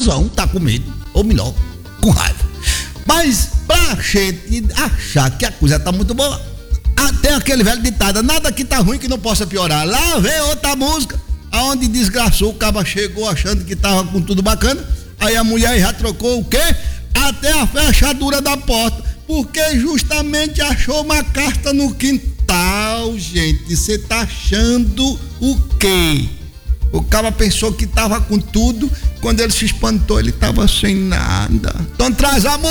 razão, tá com medo, ou melhor, com raiva. Mas pra gente achar que a coisa tá muito boa, tem aquele velho ditado: nada que tá ruim que não possa piorar. Lá vem outra música, aonde desgraçou, o caba chegou achando que tava com tudo bacana, aí a mulher já trocou o quê? Até a fechadura da porta, porque justamente achou uma carta no quintal, gente. Você tá achando o quê? O cara pensou que tava com tudo, quando ele se espantou, ele tava sem nada. Então traz a